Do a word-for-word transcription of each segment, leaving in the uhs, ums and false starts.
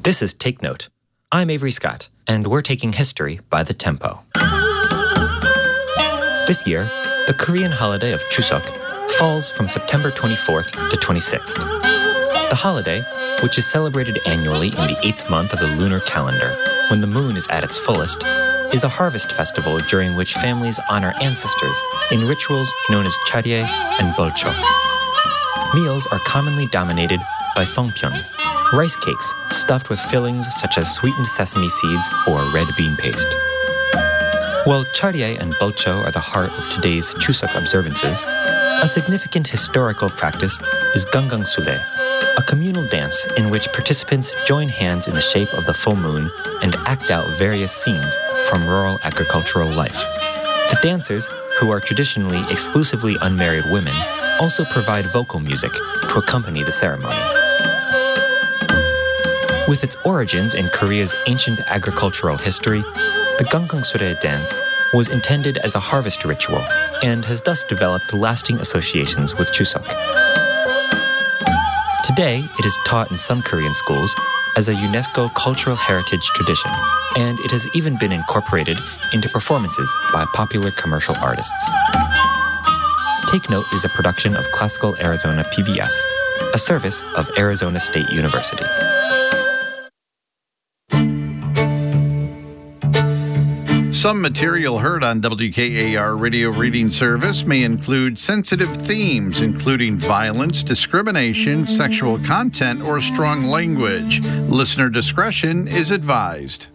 This is Take Note. I'm Avery Scott, and we're taking history by the tempo. This year, the Korean holiday of Chuseok falls from September twenty-fourth to twenty-sixth. The holiday, which is celebrated annually in the eighth month of the lunar calendar, when the moon is at its fullest, is a harvest festival during which families honor ancestors in rituals known as Charye and Bolcho. Meals are commonly dominated by songpyeon, rice cakes stuffed with fillings such as sweetened sesame seeds or red bean paste. While Charye and Bolcho are the heart of today's Chuseok observances, a significant historical practice is Gangang Sule, a communal dance in which participants join hands in the shape of the full moon and act out various scenes from rural agricultural life. The dancers, who are traditionally exclusively unmarried women, also provide vocal music to accompany the ceremony. With its origins in Korea's ancient agricultural history, the Gangang Sule dance was intended as a harvest ritual and has thus developed lasting associations with Chuseok. Today, it is taught in some Korean schools as a UNESCO cultural heritage tradition, and it has even been incorporated into performances by popular commercial artists. Take Note is a production of Classical Arizona P B S, a service of Arizona State University. Some material heard on W K A R Radio Reading Service may include sensitive themes, including violence, discrimination, sexual content, or strong language. Listener discretion is advised.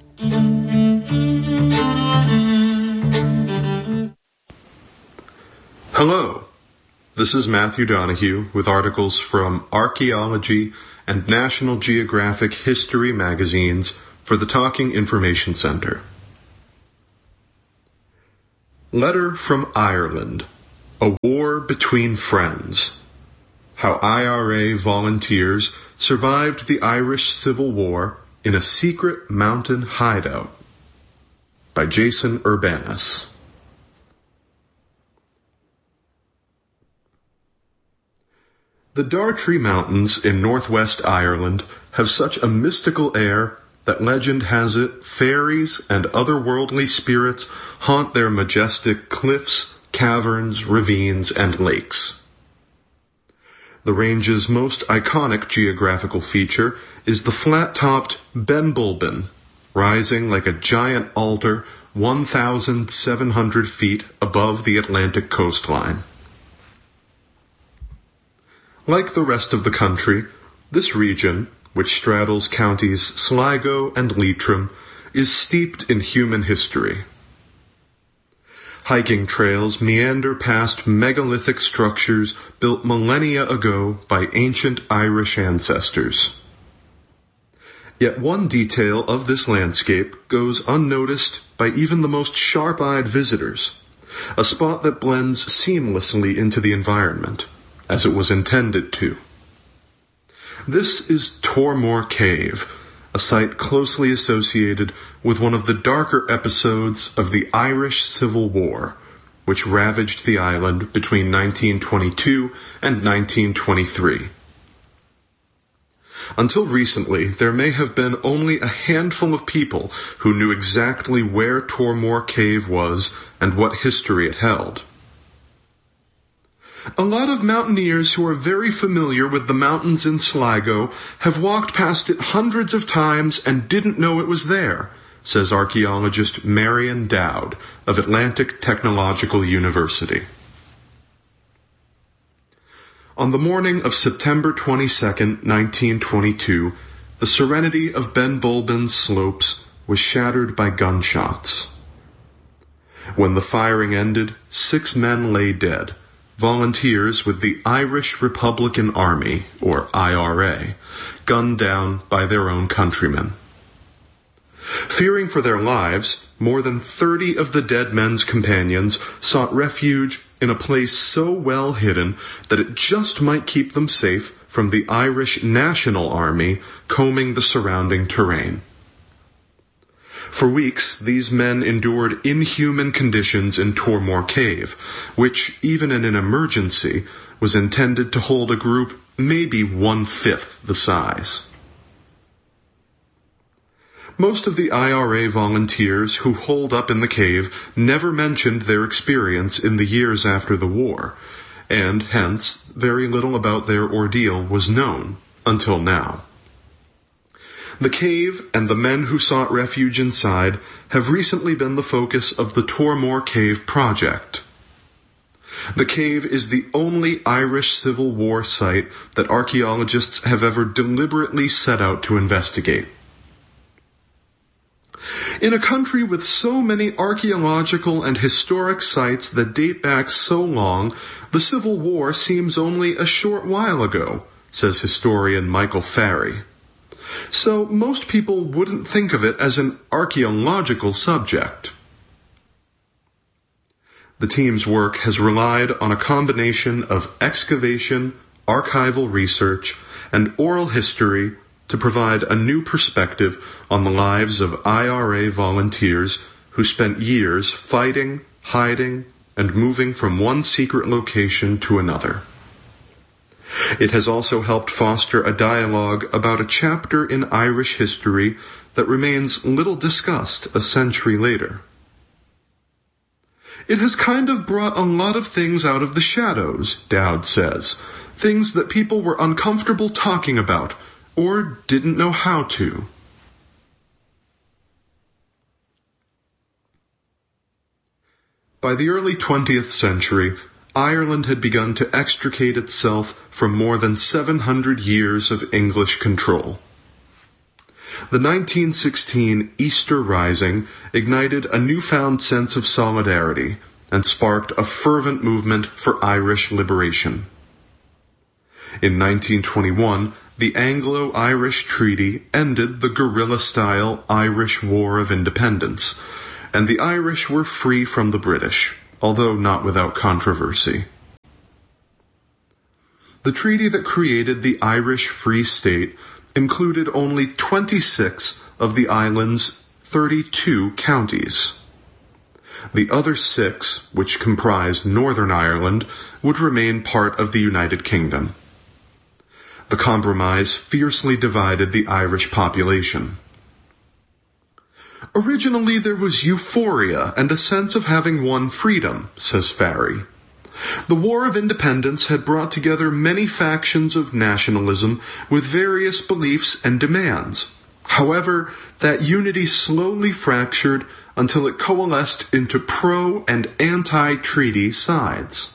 Hello, this is Matthew Donahue with articles from Archaeology and National Geographic History magazines for the Talking Information Center. Letter from Ireland, A War Between Friends. How I R A volunteers survived the Irish Civil War in a secret mountain hideout. By Jason Urbanus. The Dartry Mountains in northwest Ireland have such a mystical air that legend has it fairies and otherworldly spirits haunt their majestic cliffs, caverns, ravines, and lakes. The range's most iconic geographical feature is the flat-topped Benbulben, rising like a giant altar one thousand seven hundred feet above the Atlantic coastline. Like the rest of the country, this region, which straddles counties Sligo and Leitrim, is steeped in human history. Hiking trails meander past megalithic structures built millennia ago by ancient Irish ancestors. Yet one detail of this landscape goes unnoticed by even the most sharp-eyed visitors, a spot that blends seamlessly into the environment, as it was intended to. This is Tormore Cave, a site closely associated with one of the darker episodes of the Irish Civil War, which ravaged the island between nineteen twenty-two and nineteen twenty-three. Until recently, there may have been only a handful of people who knew exactly where Tormore Cave was and what history it held. A lot of mountaineers who are very familiar with the mountains in Sligo have walked past it hundreds of times and didn't know it was there, says archaeologist Marion Dowd of Atlantic Technological University. On the morning of September twenty-second, nineteen twenty-two, the serenity of Benbulben's slopes was shattered by gunshots. When the firing ended, six men lay dead, volunteers with the Irish Republican Army, or I R A, gunned down by their own countrymen. Fearing for their lives, more than thirty of the dead men's companions sought refuge in a place so well hidden that it just might keep them safe from the Irish National Army combing the surrounding terrain. For weeks, these men endured inhuman conditions in Tormore Cave, which, even in an emergency, was intended to hold a group maybe one-fifth the size. Most of the I R A volunteers who holed up in the cave never mentioned their experience in the years after the war, and hence very little about their ordeal was known until now. The cave and the men who sought refuge inside have recently been the focus of the Tormore Cave Project. The cave is the only Irish Civil War site that archaeologists have ever deliberately set out to investigate. In a country with so many archaeological and historic sites that date back so long, the Civil War seems only a short while ago, says historian Michael Farry. So most people wouldn't think of it as an archaeological subject. The team's work has relied on a combination of excavation, archival research, and oral history to provide a new perspective on the lives of I R A volunteers who spent years fighting, hiding, and moving from one secret location to another. It has also helped foster a dialogue about a chapter in Irish history that remains little discussed a century later. It has kind of brought a lot of things out of the shadows, Dowd says, things that people were uncomfortable talking about or didn't know how to. By the early twentieth century, Ireland had begun to extricate itself from more than seven hundred years of English control. The nineteen sixteen Easter Rising ignited a newfound sense of solidarity and sparked a fervent movement for Irish liberation. In nineteen twenty-one, the Anglo-Irish Treaty ended the guerrilla-style Irish War of Independence, and the Irish were free from the British, although not without controversy. The treaty that created the Irish Free State included only twenty-six of the island's thirty-two counties. The other six, which comprised Northern Ireland, would remain part of the United Kingdom. The compromise fiercely divided the Irish population. Originally, there was euphoria and a sense of having won freedom, says Farry. The War of Independence had brought together many factions of nationalism with various beliefs and demands. However, that unity slowly fractured until it coalesced into pro- and anti-treaty sides.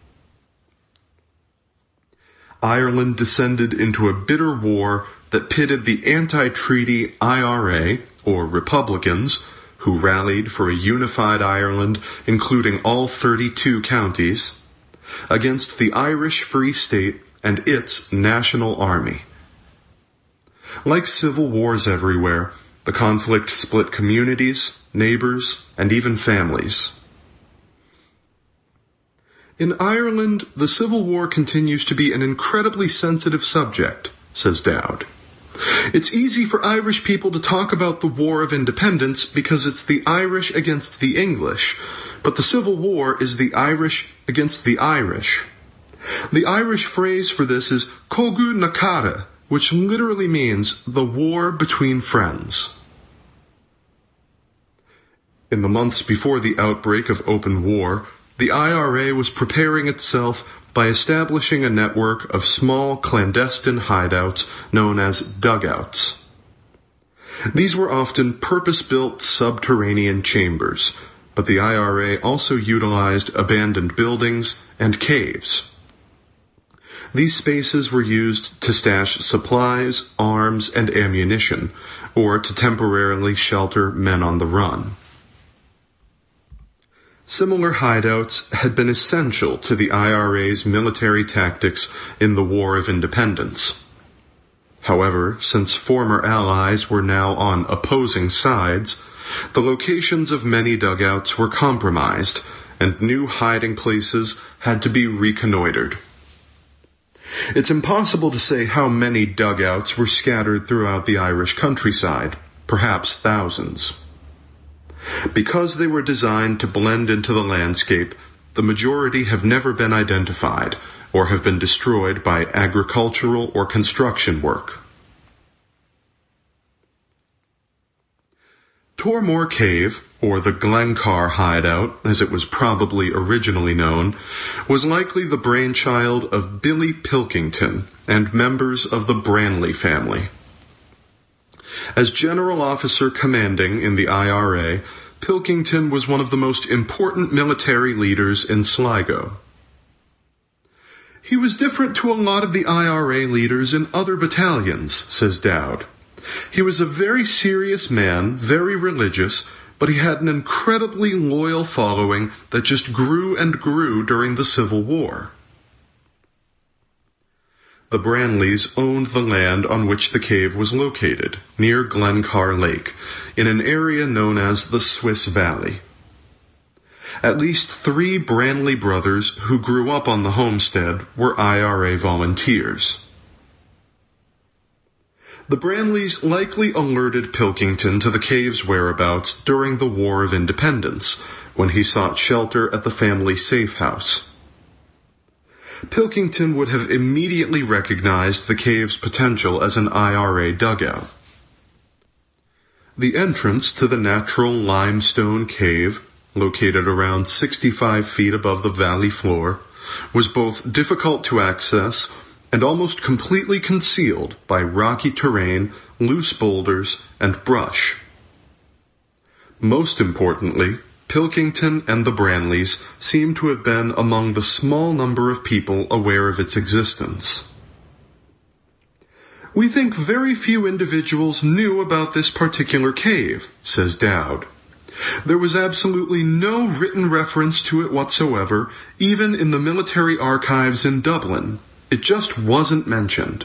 Ireland descended into a bitter war that pitted the anti-treaty I R A, or Republicans, who rallied for a unified Ireland, including all thirty-two counties, against the Irish Free State and its National Army. Like civil wars everywhere, the conflict split communities, neighbors, and even families. In Ireland, the Civil War continues to be an incredibly sensitive subject, says Dowd. It's easy for Irish people to talk about the War of Independence because it's the Irish against the English, but the Civil War is the Irish against the Irish. The Irish phrase for this is Cógu na Cara, which literally means the war between friends. In the months before the outbreak of open war, the I R A was preparing itself by establishing a network of small clandestine hideouts known as dugouts. These were often purpose-built subterranean chambers, but the I R A also utilized abandoned buildings and caves. These spaces were used to stash supplies, arms, and ammunition, or to temporarily shelter men on the run. Similar hideouts had been essential to the I R A's military tactics in the War of Independence. However, since former allies were now on opposing sides, the locations of many dugouts were compromised, and new hiding places had to be reconnoitered. It's impossible to say how many dugouts were scattered throughout the Irish countryside, perhaps thousands. Because they were designed to blend into the landscape, the majority have never been identified or have been destroyed by agricultural or construction work. Tormore Cave, or the Glencar Hideout, as it was probably originally known, was likely the brainchild of Billy Pilkington and members of the Branly family. As General Officer Commanding in the I R A, Pilkington was one of the most important military leaders in Sligo. He was different to a lot of the I R A leaders in other battalions, says Dowd. He was a very serious man, very religious, but he had an incredibly loyal following that just grew and grew during the Civil War. The Branleys owned the land on which the cave was located, near Glencar Lake, in an area known as the Swiss Valley. At least three Branly brothers who grew up on the homestead were I R A volunteers. The Branleys likely alerted Pilkington to the cave's whereabouts during the War of Independence, when he sought shelter at the family safe house. Pilkington would have immediately recognized the cave's potential as an I R A dugout. The entrance to the natural limestone cave, located around sixty-five feet above the valley floor, was both difficult to access and almost completely concealed by rocky terrain, loose boulders, and brush. Most importantly, Pilkington and the Branleys seem to have been among the small number of people aware of its existence. We think very few individuals knew about this particular cave, says Dowd. There was absolutely no written reference to it whatsoever, even in the military archives in Dublin. It just wasn't mentioned.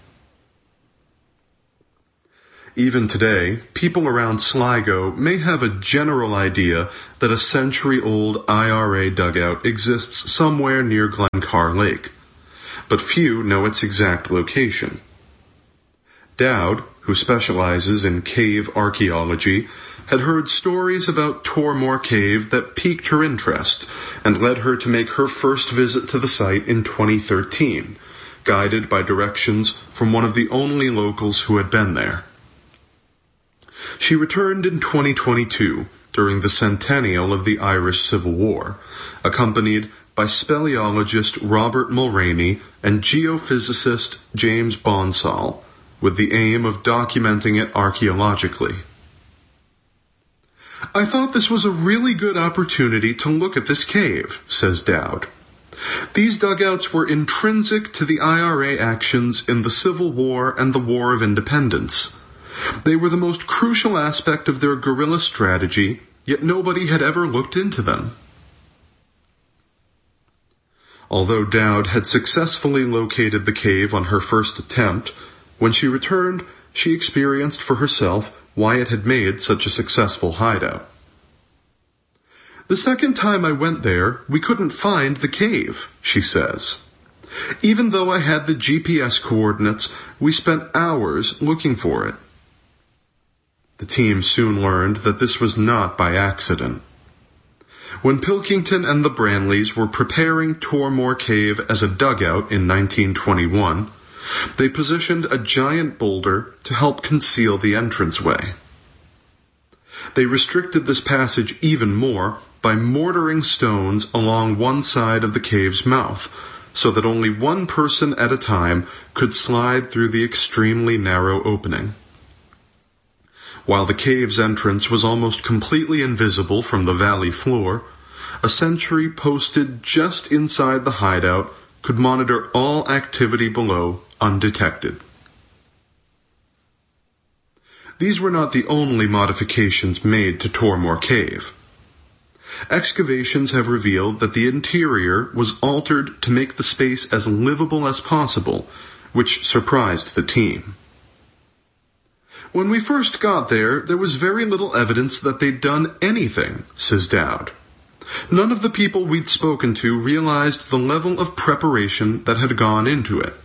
Even today, people around Sligo may have a general idea that a century-old I R A dugout exists somewhere near Glencar Lake, but few know its exact location. Dowd, who specializes in cave archaeology, had heard stories about Tormore Cave that piqued her interest and led her to make her first visit to the site in twenty thirteen, guided by directions from one of the only locals who had been there. She returned in twenty twenty-two, during the centennial of the Irish Civil War, accompanied by speleologist Robert Mulroney and geophysicist James Bonsall, with the aim of documenting it archaeologically. I thought this was a really good opportunity to look at this cave, says Dowd. These dugouts were intrinsic to the I R A actions in the Civil War and the War of Independence. They were the most crucial aspect of their guerrilla strategy, yet nobody had ever looked into them. Although Dowd had successfully located the cave on her first attempt, when she returned, she experienced for herself why it had made such a successful hideout. The second time I went there, we couldn't find the cave, she says. Even though I had the G P S coordinates, we spent hours looking for it. The team soon learned that this was not by accident. When Pilkington and the Branleys were preparing Tormore Cave as a dugout in nineteen twenty-one, they positioned a giant boulder to help conceal the entranceway. They restricted this passage even more by mortaring stones along one side of the cave's mouth, so that only one person at a time could slide through the extremely narrow opening. While the cave's entrance was almost completely invisible from the valley floor, a sentry posted just inside the hideout could monitor all activity below undetected. These were not the only modifications made to Tormore Cave. Excavations have revealed that the interior was altered to make the space as livable as possible, which surprised the team. When we first got there, there was very little evidence that they'd done anything, says Dowd. None of the people we'd spoken to realized the level of preparation that had gone into it.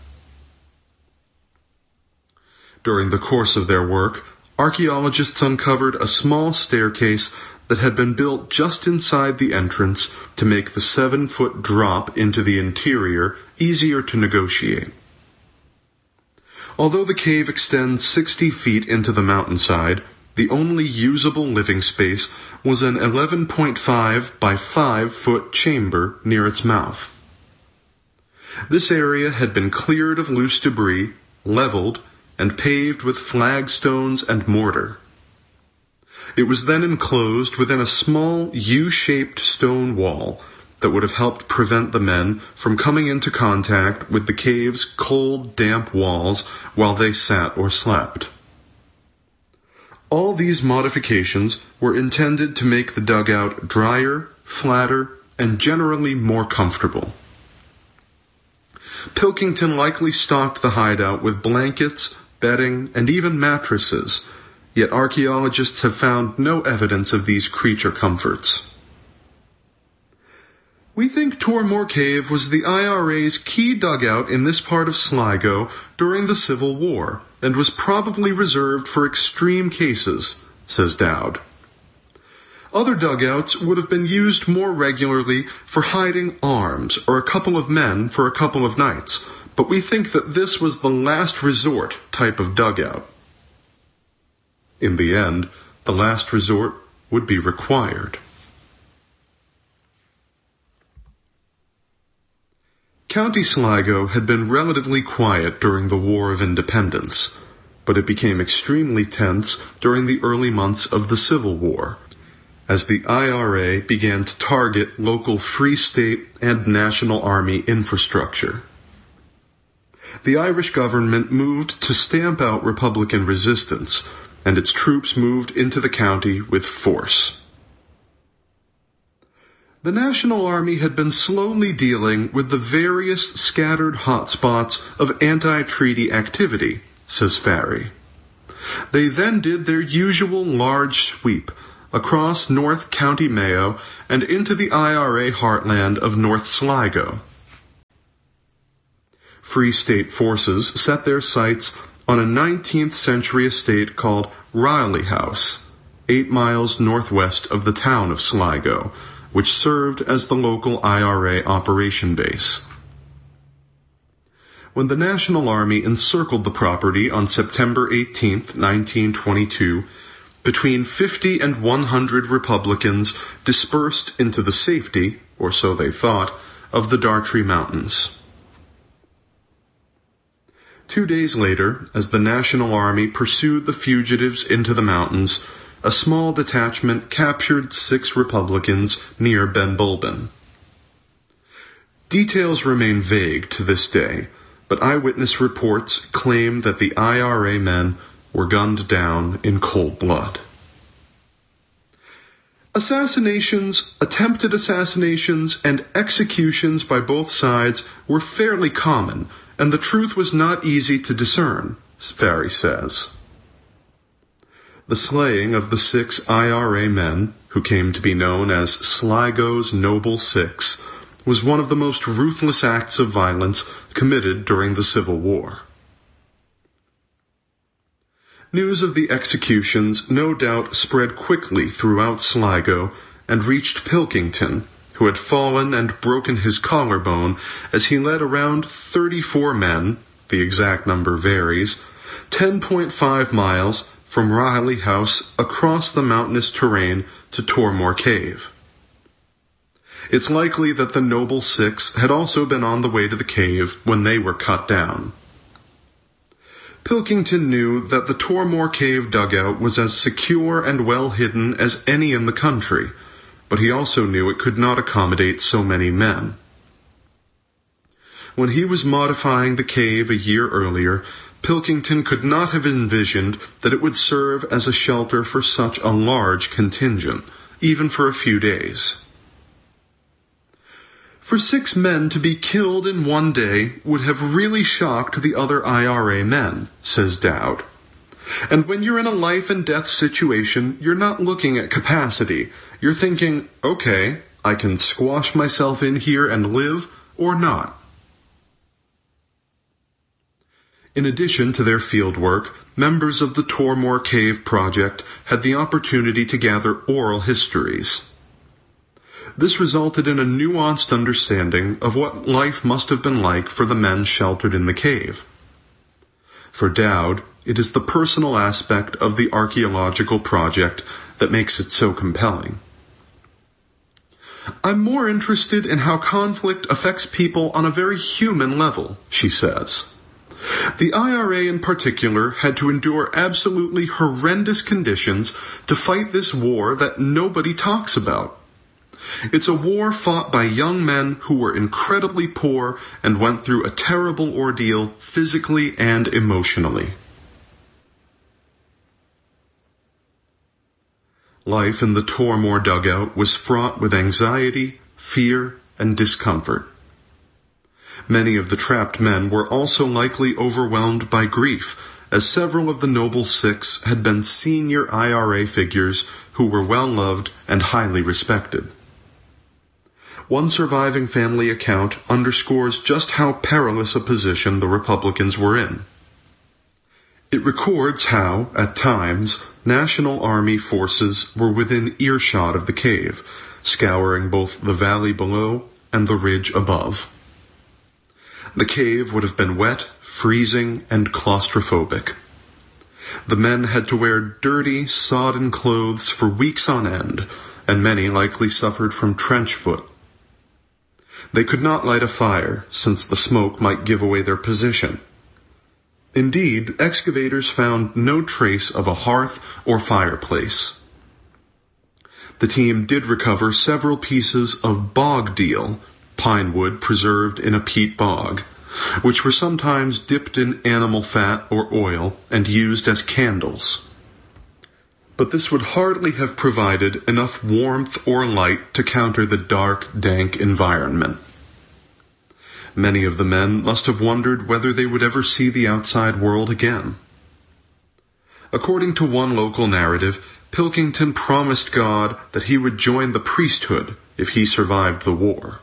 During the course of their work, archaeologists uncovered a small staircase that had been built just inside the entrance to make the seven-foot drop into the interior easier to negotiate. Although the cave extends sixty feet into the mountainside, The only usable living space was an eleven point five by five foot chamber near its mouth. This area had been cleared of loose debris, leveled, and paved with flagstones and mortar. It was then enclosed within a small U-shaped stone wall that would have helped prevent the men from coming into contact with the cave's cold, damp walls while they sat or slept. All these modifications were intended to make the dugout drier, flatter, and generally more comfortable. Pilkington likely stocked the hideout with blankets, bedding, and even mattresses, yet archaeologists have found no evidence of these creature comforts. We think Tormore Cave was the I R A's key dugout in this part of Sligo during the Civil War, and was probably reserved for extreme cases, says Dowd. Other dugouts would have been used more regularly for hiding arms or a couple of men for a couple of nights, but we think that this was the last resort type of dugout. In the end, the last resort would be required. County Sligo had been relatively quiet during the War of Independence, but it became extremely tense during the early months of the Civil War, as the I R A began to target local Free State and National Army infrastructure. The Irish government moved to stamp out Republican resistance, and its troops moved into the county with force. The National Army had been slowly dealing with the various scattered hotspots of anti-treaty activity, says Farry. They then did their usual large sweep across North County Mayo and into the I R A heartland of North Sligo. Free State forces set their sights on a nineteenth century estate called Riley House, eight miles northwest of the town of Sligo, which served as the local I R A operation base. When the National Army encircled the property on September eighteenth, nineteen twenty-two, between fifty and one hundred Republicans dispersed into the safety, or so they thought, of the Dartry Mountains. Two days later, as the National Army pursued the fugitives into the mountains, a small detachment captured six Republicans near Benbulben. Details remain vague to this day, but eyewitness reports claim that the I R A men were gunned down in cold blood. Assassinations, attempted assassinations, and executions by both sides were fairly common, and the truth was not easy to discern, Farry says. The slaying of the six I R A men, who came to be known as Sligo's Noble Six, was one of the most ruthless acts of violence committed during the Civil War. News of the executions no doubt spread quickly throughout Sligo and reached Pilkington, who had fallen and broken his collarbone as he led around thirty-four men, the exact number varies, ten point five miles from Riley House across the mountainous terrain to Tormore Cave. It's likely that the Noble Six had also been on the way to the cave when they were cut down. Pilkington knew that the Tormore Cave dugout was as secure and well hidden as any in the country, but he also knew it could not accommodate so many men. When he was modifying the cave a year earlier, Pilkington could not have envisioned that it would serve as a shelter for such a large contingent, even for a few days. For six men to be killed in one day would have really shocked the other I R A men, says Dowd. And when you're in a life and death situation, you're not looking at capacity. You're thinking, okay, I can squash myself in here and live, or not. In addition to their field work, members of the Tormore Cave Project had the opportunity to gather oral histories. This resulted in a nuanced understanding of what life must have been like for the men sheltered in the cave. For Dowd, it is the personal aspect of the archaeological project that makes it so compelling. I'm more interested in how conflict affects people on a very human level, she says. The I R A in particular had to endure absolutely horrendous conditions to fight this war that nobody talks about. It's a war fought by young men who were incredibly poor and went through a terrible ordeal physically and emotionally. Life in the Tormore dugout was fraught with anxiety, fear, and discomfort. Many of the trapped men were also likely overwhelmed by grief, as several of the Noble Six had been senior I R A figures who were well-loved and highly respected. One surviving family account underscores just how perilous a position the Republicans were in. It records how, at times, National Army forces were within earshot of the cave, scouring both the valley below and the ridge above. The cave would have been wet, freezing, and claustrophobic. The men had to wear dirty, sodden clothes for weeks on end, and many likely suffered from trench foot. They could not light a fire, since the smoke might give away their position. Indeed, excavators found no trace of a hearth or fireplace. The team did recover several pieces of bog deal, pine wood preserved in a peat bog, which were sometimes dipped in animal fat or oil and used as candles. But this would hardly have provided enough warmth or light to counter the dark, dank environment. Many of the men must have wondered whether they would ever see the outside world again. According to one local narrative, Pilkington promised God that he would join the priesthood if he survived the war.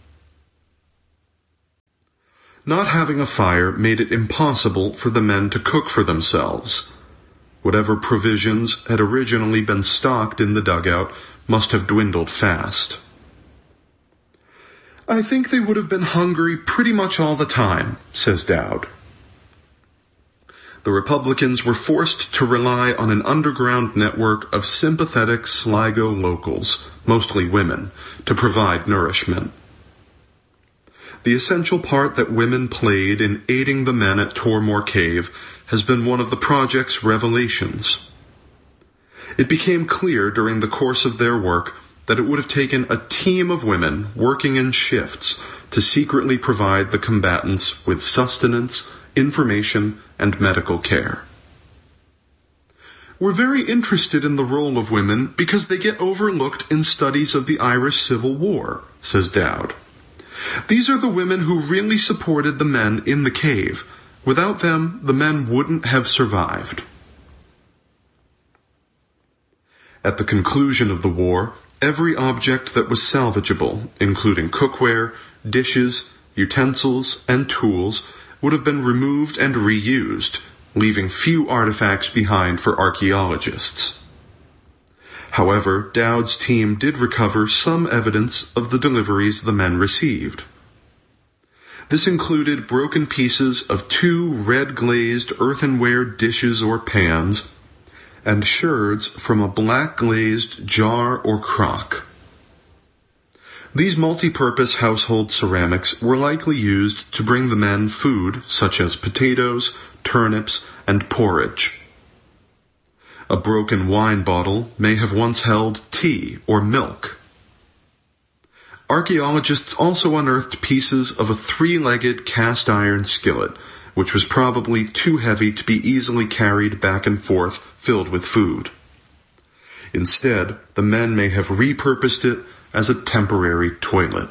Not having a fire made it impossible for the men to cook for themselves. Whatever provisions had originally been stocked in the dugout must have dwindled fast. I think they would have been hungry pretty much all the time, says Dowd. The Republicans were forced to rely on an underground network of sympathetic Sligo locals, mostly women, to provide nourishment. The essential part that women played in aiding the men at Tormore Cave has been one of the project's revelations. It became clear during the course of their work that it would have taken a team of women working in shifts to secretly provide the combatants with sustenance, information, and medical care. We're very interested in the role of women because they get overlooked in studies of the Irish Civil War, says Dowd. These are the women who really supported the men in the cave. Without them, the men wouldn't have survived. At the conclusion of the war, every object that was salvageable, including cookware, dishes, utensils, and tools, would have been removed and reused, leaving few artifacts behind for archaeologists. However, Dowd's team did recover some evidence of the deliveries the men received. This included broken pieces of two red-glazed earthenware dishes or pans, and sherds from a black-glazed jar or crock. These multi-purpose household ceramics were likely used to bring the men food such as potatoes, turnips, and porridge. A broken wine bottle may have once held tea or milk. Archaeologists also unearthed pieces of a three-legged cast-iron skillet, which was probably too heavy to be easily carried back and forth filled with food. Instead, the men may have repurposed it as a temporary toilet.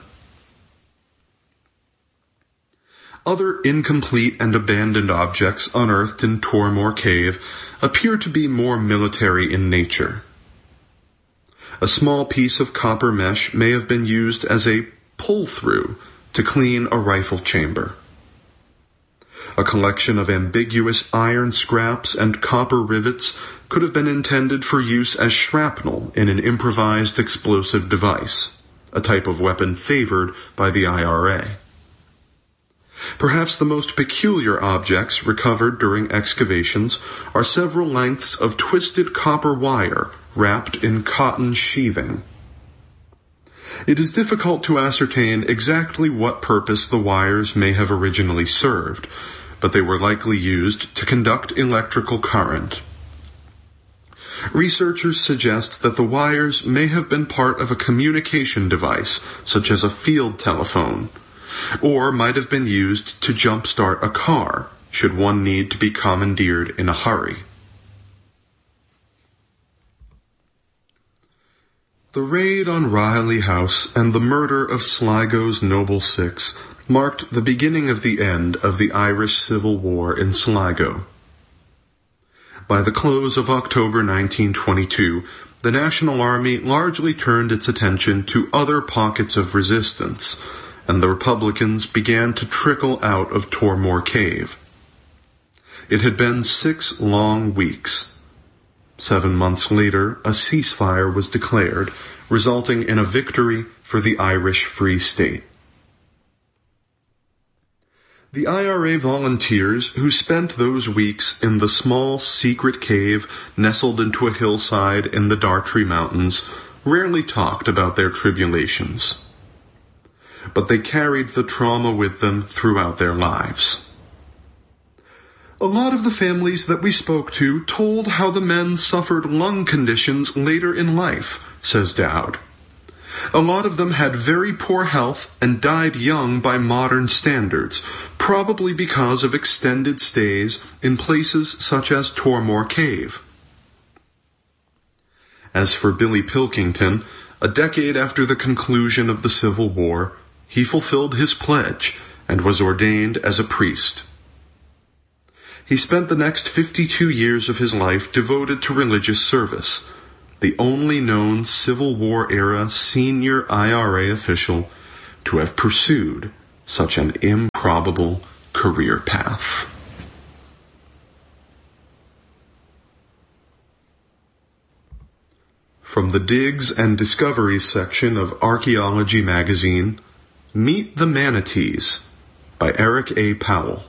Other incomplete and abandoned objects unearthed in Tormore Cave appear to be more military in nature. A small piece of copper mesh may have been used as a pull-through to clean a rifle chamber. A collection of ambiguous iron scraps and copper rivets could have been intended for use as shrapnel in an improvised explosive device, a type of weapon favored by the I R A. Perhaps the most peculiar objects recovered during excavations are several lengths of twisted copper wire wrapped in cotton sheathing. It is difficult to ascertain exactly what purpose the wires may have originally served, but they were likely used to conduct electrical current. Researchers suggest that the wires may have been part of a communication device, such as a field telephone, or might have been used to jumpstart a car, should one need to be commandeered in a hurry. The raid on Riley House and the murder of Sligo's Noble Six marked the beginning of the end of the Irish Civil War in Sligo. By the close of October nineteen twenty-two, the National Army largely turned its attention to other pockets of resistance, and the Republicans began to trickle out of Tormore Cave. It had been six long weeks. Seven months later, a ceasefire was declared, resulting in a victory for the Irish Free State. The I R A volunteers who spent those weeks in the small secret cave nestled into a hillside in the Dartry Mountains rarely talked about their tribulations. But they carried the trauma with them throughout their lives. A lot of the families that we spoke to told how the men suffered lung conditions later in life, says Dowd. A lot of them had very poor health and died young by modern standards, probably because of extended stays in places such as Tormore Cave. As for Billy Pilkington, a decade after the conclusion of the Civil War, he fulfilled his pledge and was ordained as a priest. He spent the next fifty-two years of his life devoted to religious service, the only known Civil War-era senior I R A official to have pursued such an improbable career path. From the Digs and Discoveries section of Archaeology magazine, Meet the Manatees by Eric A. Powell.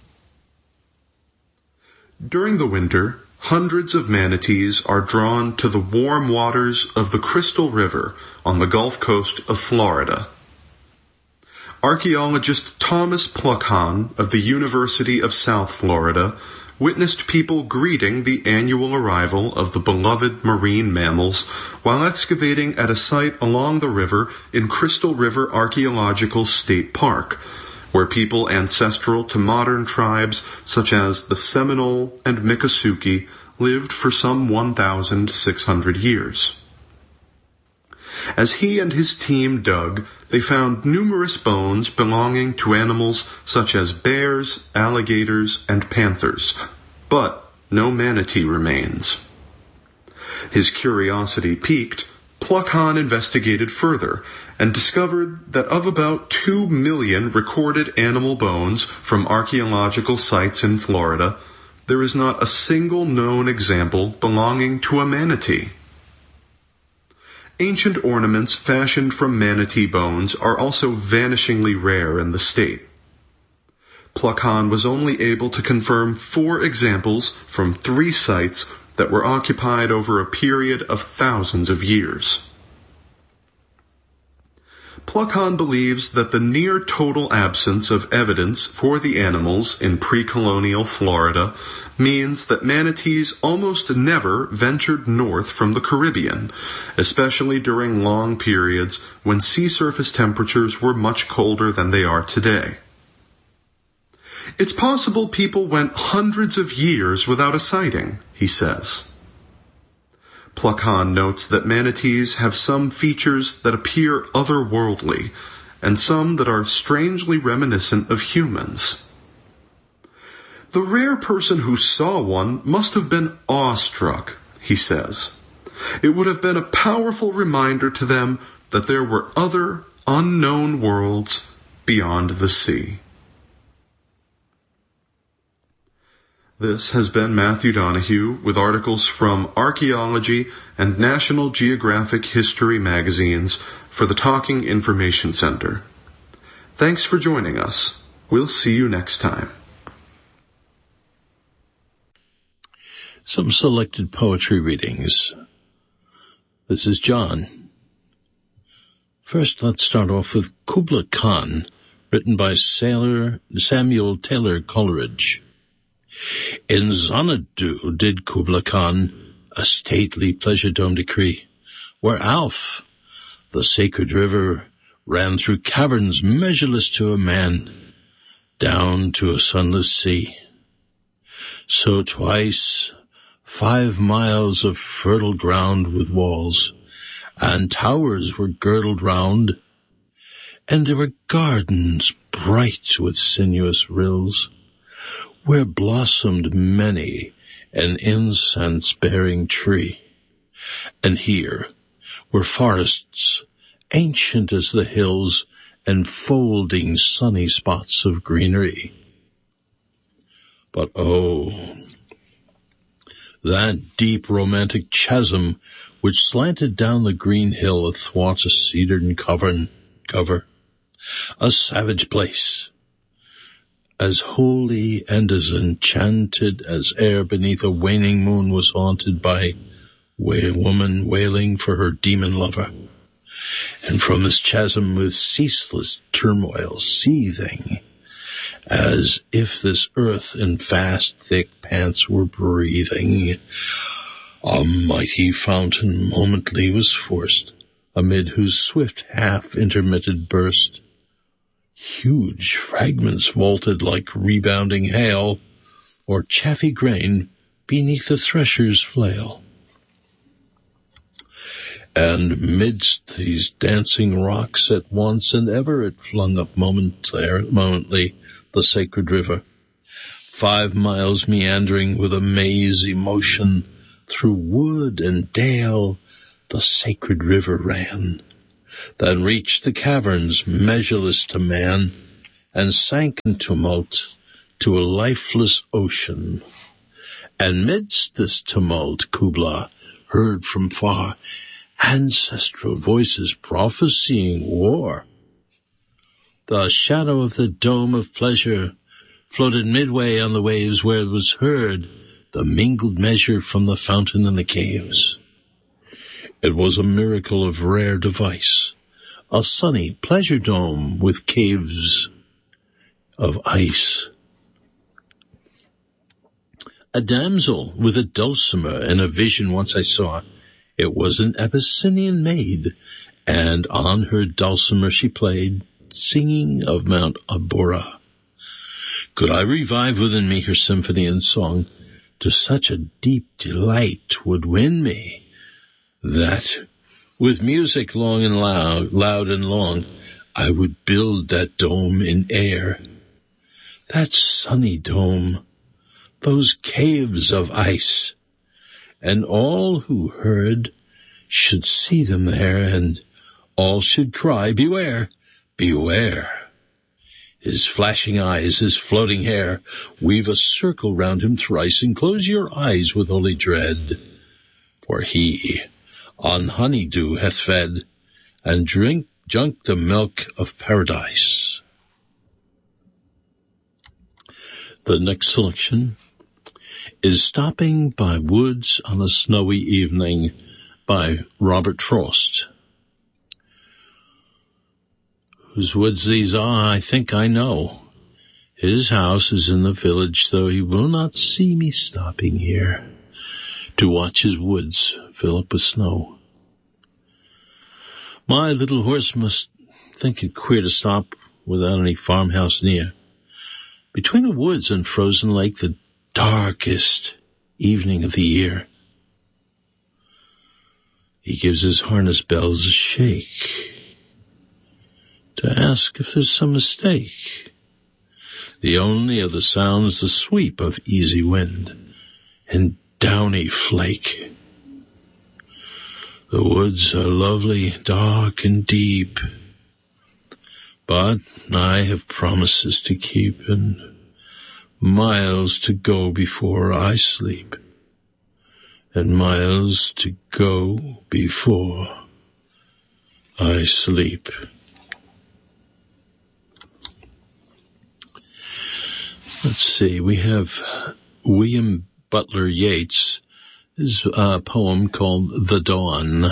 During the winter, hundreds of manatees are drawn to the warm waters of the Crystal River on the Gulf Coast of Florida. Archaeologist Thomas Pluckhahn of the University of South Florida witnessed people greeting the annual arrival of the beloved marine mammals while excavating at a site along the river in Crystal River Archaeological State Park, where people ancestral to modern tribes such as the Seminole and Miccosukee lived for some one thousand six hundred years. As he and his team dug, they found numerous bones belonging to animals such as bears, alligators, and panthers, but no manatee remains. His curiosity piqued, Pluckhahn investigated further and discovered that of about two million recorded animal bones from archaeological sites in Florida, there is not a single known example belonging to a manatee. Ancient ornaments fashioned from manatee bones are also vanishingly rare in the state. Pluckhahn was only able to confirm four examples from three sites that were occupied over a period of thousands of years. Pluckhahn believes that the near total absence of evidence for the animals in pre-colonial Florida means that manatees almost never ventured north from the Caribbean, especially during long periods when sea surface temperatures were much colder than they are today. It's possible people went hundreds of years without a sighting, he says. Pluckhahn notes that manatees have some features that appear otherworldly, and some that are strangely reminiscent of humans. The rare person who saw one must have been awestruck, he says. It would have been a powerful reminder to them that there were other unknown worlds beyond the sea. This has been Matthew Donahue with articles from Archaeology and National Geographic History magazines for the Talking Information Center. Thanks for joining us. We'll see you next time. Some selected poetry readings. This is John. First, let's start off with Kubla Khan, written by Sailor Samuel Taylor Coleridge. In Xanadu did Kubla Khan a stately pleasure dome decree, where Alph, the sacred river, ran through caverns measureless to a man, down to a sunless sea. So twice five miles of fertile ground with walls and towers were girdled round, and there were gardens bright with sinuous rills, where blossomed many an incense-bearing tree. And here were forests ancient as the hills, enfolding sunny spots of greenery. But oh, that deep romantic chasm which slanted down the green hill athwart a cedarn cover, cover, a savage place, as holy and as enchanted as e'er beneath a waning moon was haunted by a woman wailing for her demon lover. And from this chasm with ceaseless turmoil seething, as if this earth in fast thick pants were breathing, a mighty fountain momently was forced, amid whose swift half-intermitted burst huge fragments vaulted like rebounding hail, or chaffy grain beneath the thresher's flail. And midst these dancing rocks at once and ever it flung up momently the sacred river, five miles meandering with a mazy motion, through wood and dale the sacred river ran, then reached the caverns measureless to man, and sank in tumult to a lifeless ocean. And midst this tumult Kubla heard from far ancestral voices prophesying war. The shadow of the dome of pleasure floated midway on the waves, where it was heard the mingled measure from the fountain in the caves. It was a miracle of rare device, a sunny pleasure dome with caves of ice. A damsel with a dulcimer in a vision once I saw. It was an Abyssinian maid, and on her dulcimer she played, singing of Mount Abora. Could I revive within me her symphony and song, to such a deep delight would win me, that with music long and loud, loud and long, I would build that dome in air, that sunny dome, those caves of ice, and all who heard should see them there, and all should cry, beware, beware. His flashing eyes, his floating hair, weave a circle round him thrice, and close your eyes with holy dread. For he on honeydew hath fed, and drink drunk the milk of paradise. The next selection is Stopping by Woods on a Snowy Evening by Robert Frost. Whose woods these are, I think I know. His house is in the village, though he will not see me stopping here to watch his woods fill up with snow. My little horse must think it queer to stop without any farmhouse near. Between the woods and frozen lake, the darkest evening of the year, he gives his harness bells a shake to ask if there's some mistake. The only other sounds the sweep of easy wind and downy flake. The woods are lovely, dark and deep, but I have promises to keep and miles to go before I sleep, and miles to go before I sleep. Let's see, we have William Butler Yeats, his uh, poem called The Dawn.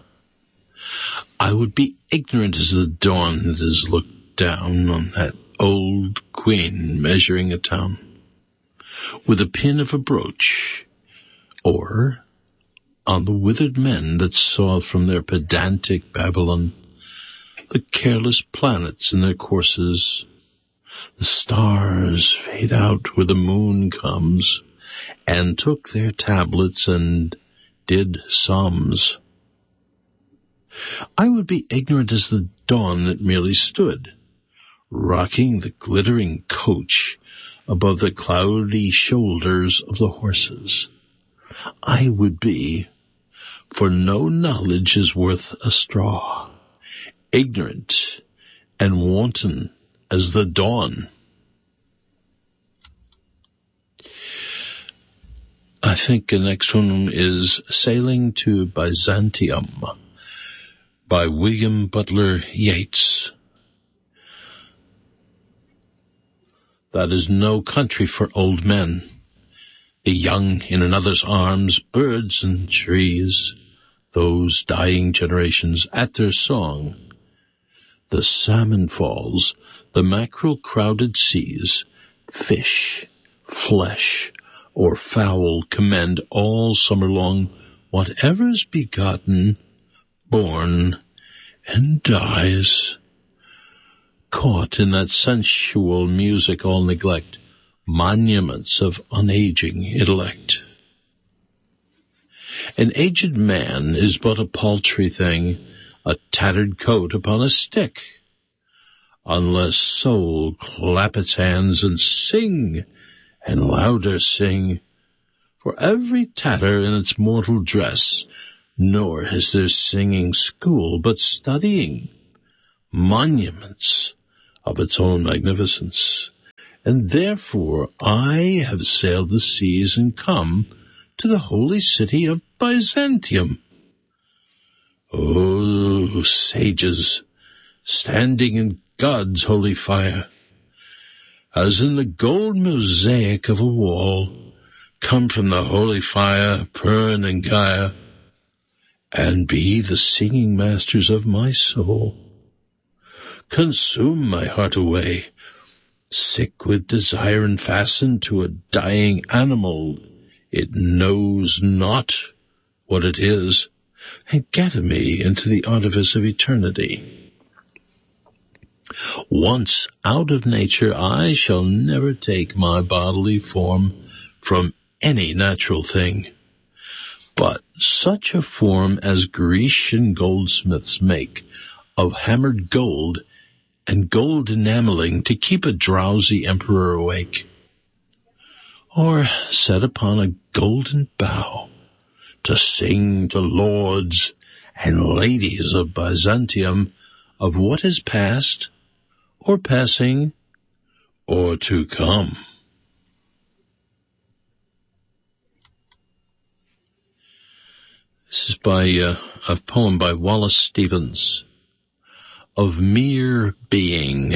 I would be ignorant as the dawn that has looked down on that old queen measuring a town with a pin of a brooch, or on the withered men that saw from their pedantic Babylon the careless planets in their courses. The stars fade out where the moon comes, and took their tablets and did sums. I would be ignorant as the dawn that merely stood, rocking the glittering coach above the cloudy shoulders of the horses. I would be, for no knowledge is worth a straw, ignorant and wanton as the dawn. I think the next one is Sailing to Byzantium by William Butler Yeats. That is no country for old men, the young in another's arms, birds and trees, those dying generations at their song. The salmon falls, the mackerel crowded seas, fish, flesh, or fowl commend all summer long whatever's begotten, born, and dies. Caught in that sensual music all neglect, monuments of unaging intellect. An aged man is but a paltry thing, a tattered coat upon a stick, unless soul clap its hands and sing, and louder sing, for every tatter in its mortal dress, nor is there singing school, but studying, monuments of its own magnificence. And therefore I have sailed the seas and come to the holy city of Byzantium. O sages, standing in God's holy fire, as in the gold mosaic of a wall, come from the holy fire, Pern and Gaia, and be the singing masters of my soul. Consume my heart away, sick with desire and fastened to a dying animal. It knows not what it is, and gather me into the artifice of eternity. Once out of nature, I shall never take my bodily form from any natural thing, but such a form as Grecian goldsmiths make of hammered gold and gold enameling to keep a drowsy emperor awake, or set upon a golden bough to sing to lords and ladies of Byzantium of what is past, or passing, or to come. This is by uh, a poem by Wallace Stevens, Of Mere Being.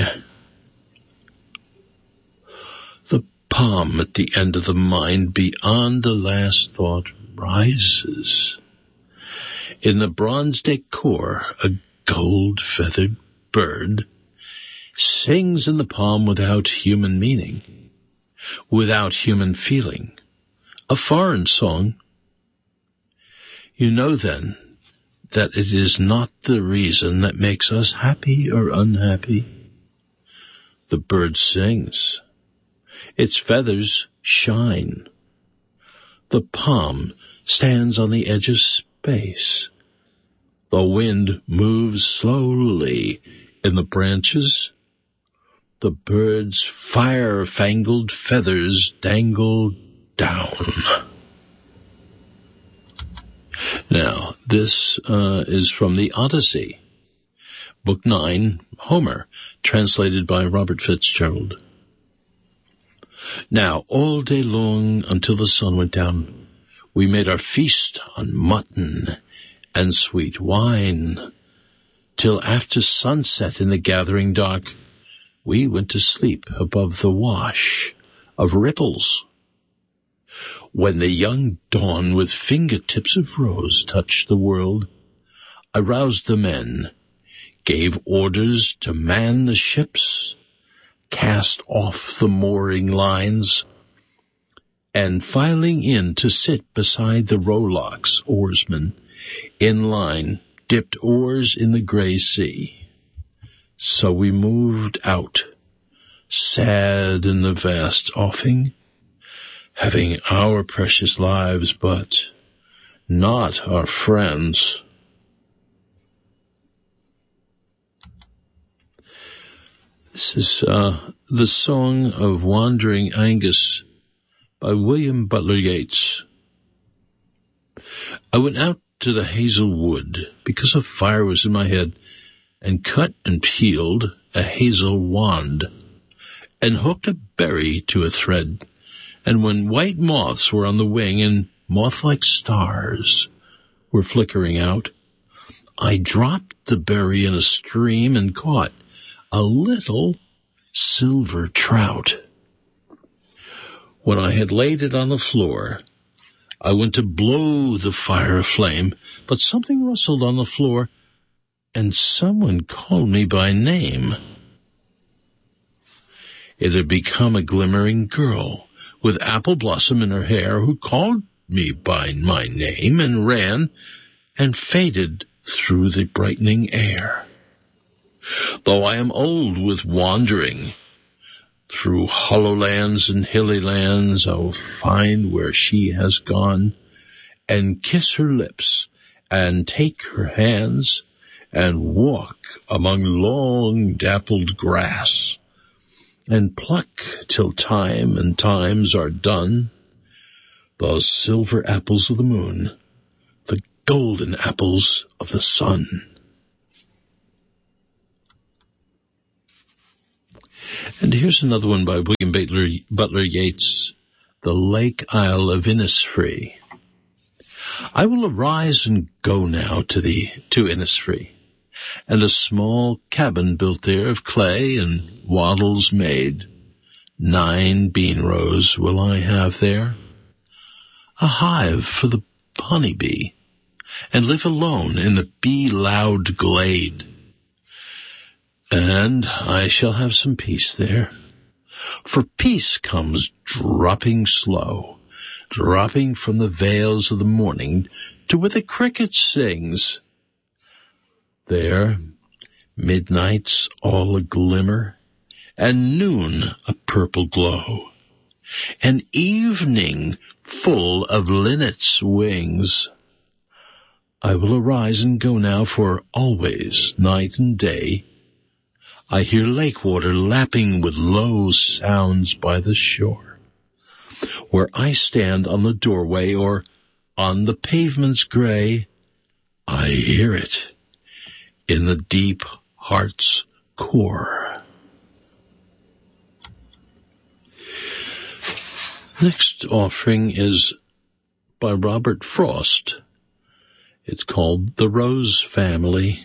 The palm at the end of the mind beyond the last thought rises. In the bronze decor, a gold-feathered bird sings in the palm without human meaning, without human feeling, a foreign song. You know then that it is not the reason that makes us happy or unhappy. The bird sings. Its feathers shine. The palm stands on the edge of space. The wind moves slowly in the branches. The bird's fire-fangled feathers dangle down. Now, this uh, is from the Odyssey, Book nine, Homer, translated by Robert Fitzgerald. Now, all day long until the sun went down, we made our feast on mutton and sweet wine, till after sunset in the gathering dark, we went to sleep above the wash of ripples. When the young dawn with fingertips of rose touched the world, I roused the men, gave orders to man the ships, cast off the mooring lines, and filing in to sit beside the rowlocks oarsmen, in line, dipped oars in the grey sea. So we moved out, sad in the vast offing, having our precious lives, but not our friends. This is uh, the Song of Wandering Angus by William Butler Yeats. I went out to the hazel wood because a fire was in my head, and cut and peeled a hazel wand, and hooked a berry to a thread. And when white moths were on the wing and moth-like stars were flickering out, I dropped the berry in a stream and caught a little silver trout. When I had laid it on the floor, I went to blow the fire aflame, but something rustled on the floor, and someone called me by name. It had become a glimmering girl with apple blossom in her hair, who called me by my name and ran and faded through the brightening air. Though I am old with wandering through hollow lands and hilly lands, I'll find where she has gone, and kiss her lips, and take her hands, and walk among long dappled grass, and pluck till time and times are done the silver apples of the moon, the golden apples of the sun. And here's another one by William Butler, Butler Yeats, The Lake Isle of Innisfree. I will arise and go now to the to Innisfree, and a small cabin built there of clay and wattles made. Nine bean rows will I have there, a hive for the honey bee, and live alone in the bee-loud glade. And I shall have some peace there, for peace comes dropping slow, dropping from the vales of the morning to where the cricket sings. There, midnight's all a glimmer, and noon a purple glow, and evening full of linnets' wings. I will arise and go now, for always, night and day, I hear lake water lapping with low sounds by the shore. Where I stand on the doorway or on the pavements gray, I hear it in the deep heart's core. Next offering is by Robert Frost. It's called The Rose Family.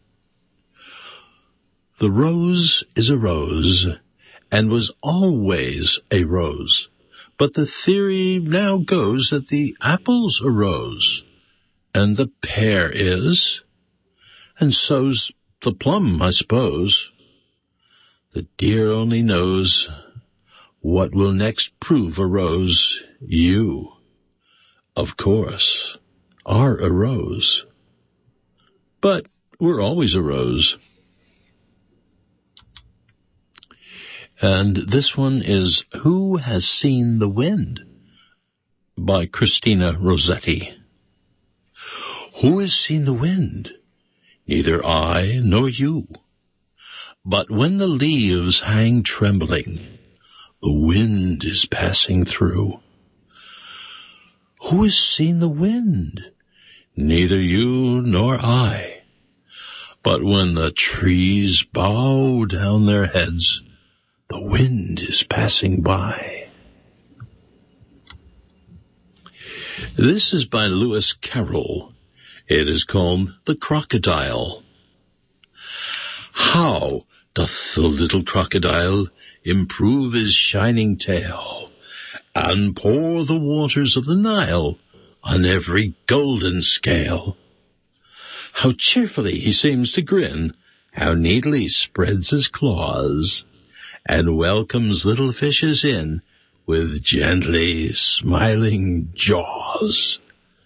The rose is a rose, and was always a rose, but the theory now goes that the apple's a rose, and the pear is, and so's the plum, I suppose. The dear only knows what will next prove a rose. You, of course, are a rose, but we're always a rose. And this one is Who Has Seen the Wind by Christina Rossetti. Who has seen the wind? Neither I nor you. But when the leaves hang trembling, the wind is passing through. Who has seen the wind? Neither you nor I. But when the trees bow down their heads, the wind is passing by. This is by Lewis Carroll. It is called The Crocodile. How doth the little crocodile improve his shining tail? and pour the waters of the Nile on every golden scale. How cheerfully he seems to grin, how neatly spreads his claws, and welcomes little fishes in with gently smiling jaws.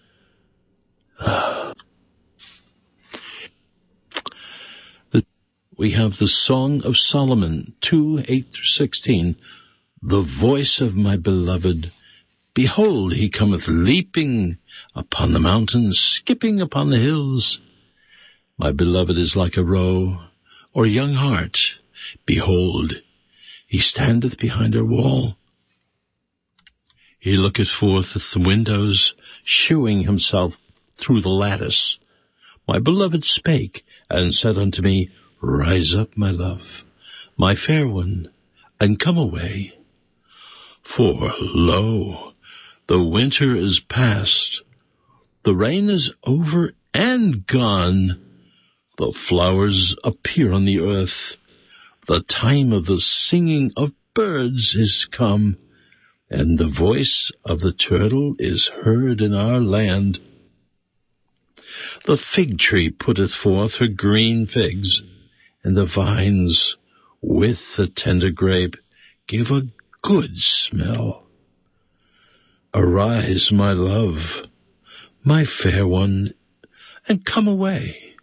We have the Song of Solomon, two, eight through sixteen. The voice of my beloved, behold, he cometh leaping upon the mountains, skipping upon the hills. My beloved is like a roe, or young hart. Behold, he standeth behind her wall. He looketh forth at the windows, shewing himself through the lattice. My beloved spake, and said unto me, Rise up, my love, my fair one, and come away. For, lo, the winter is past, the rain is over and gone, the flowers appear on the earth, the time of the singing of birds is come, and the voice of the turtle is heard in our land. The fig tree putteth forth her green figs, and the vines with the tender grape give a good smell. Arise, my love, my fair one, and come away.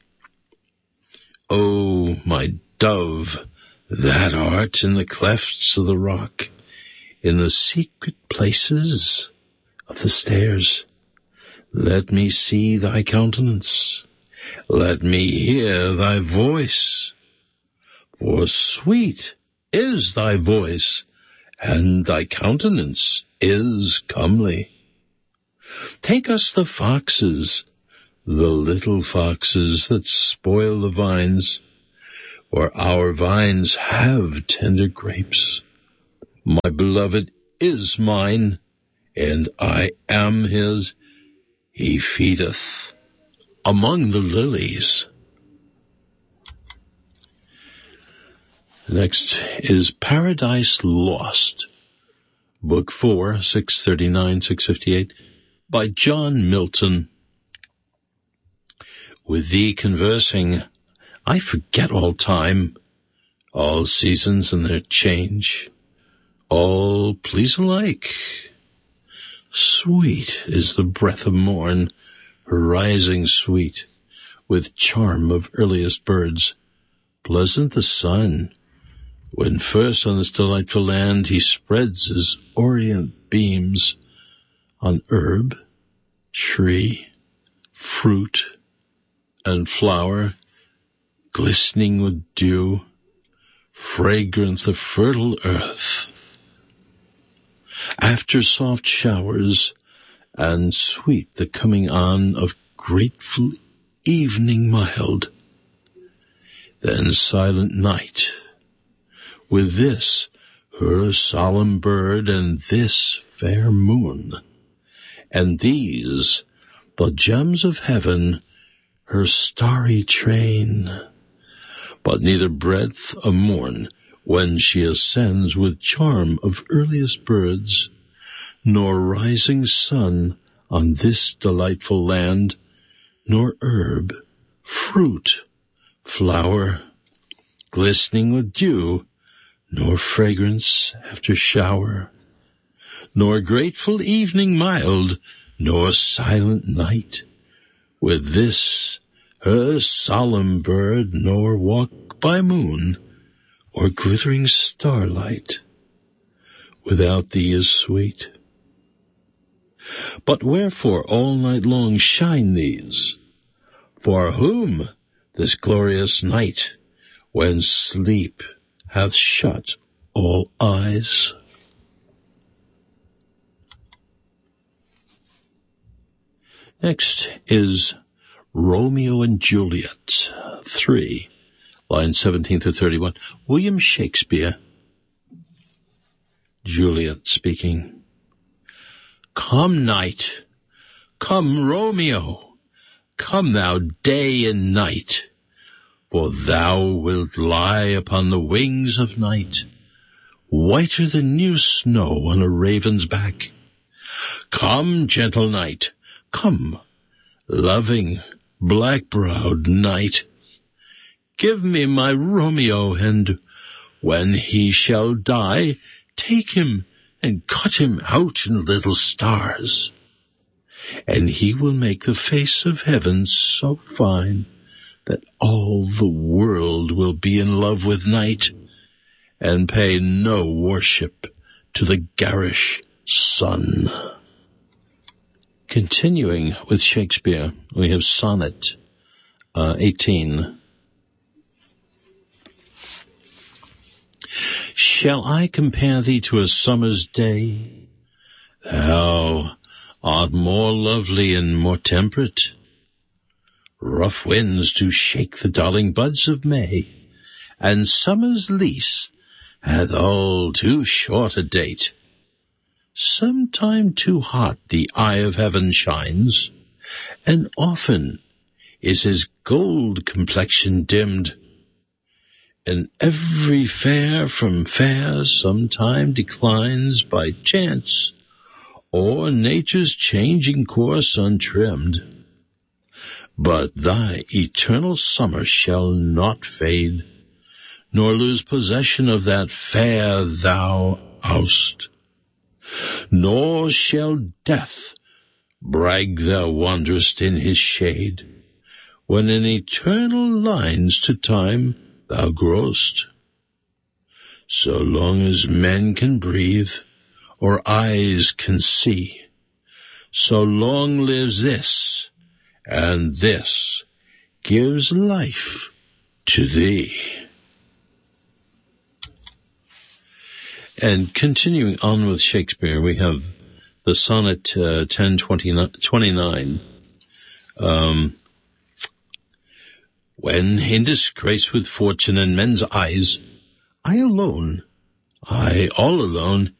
O my dove, that art in the clefts of the rock, in the secret places of the stairs. Let me see thy countenance, let me hear thy voice. For sweet is thy voice, and thy countenance is comely. Take us the foxes, the little foxes that spoil the vines, for our vines have tender grapes. My beloved is mine, and I am his. He feedeth among the lilies. Next is Paradise Lost, Book four, six thirty-nine, six fifty-eight, by John Milton. With thee conversing, I forget all time, all seasons and their change, all please alike. Sweet is the breath of morn, rising sweet, with charm of earliest birds. Pleasant the sun, when first on this delightful land he spreads his orient beams on herb, tree, fruit, and flower, glistening with dew, fragrant the fertile earth. After soft showers, and sweet the coming on of grateful evening mild, then silent night, with this her solemn bird and this fair moon, and these the gems of heaven, her starry train, but neither breadth of morn when she ascends with charm of earliest birds, nor rising sun on this delightful land, nor herb, fruit, flower, glistening with dew, nor fragrance after shower, nor grateful evening mild, nor silent night, with this her solemn bird, nor walk by moon, or glittering starlight, without thee is sweet. But wherefore all night long shine these? For whom this glorious night, when sleep hath shut all eyes? Next is Romeo and Juliet, three, lines seventeen through thirty-one. William Shakespeare. Juliet speaking. Come, night, come, Romeo, come thou day and night, for thou wilt lie upon the wings of night, whiter than new snow on a raven's back. Come, gentle knight, come, loving, black-browed knight. Give me my Romeo, and when he shall die, take him and cut him out in little stars. And he will make the face of heaven so fine that all the world will be in love with night and pay no worship to the garish sun. Continuing with Shakespeare, we have Sonnet uh, eighteen. Shall I compare thee to a summer's day? Thou art more lovely and more temperate. Rough winds do shake the darling buds of May, and summer's lease hath all too short a date. Sometime too hot the eye of heaven shines, and often is his gold complexion dimmed. And every fair from fair sometime declines by chance, or nature's changing course untrimmed. But thy eternal summer shall not fade, nor lose possession of that fair thou oust. Nor shall death brag thou wanderest in his shade, when in eternal lines to time thou growest. So long as men can breathe, or eyes can see, so long lives this, and this gives life to thee. And continuing on with Shakespeare, we have the sonnet uh, ten twenty-nine. Um, when in disgrace with fortune and men's eyes, I alone, I all alone,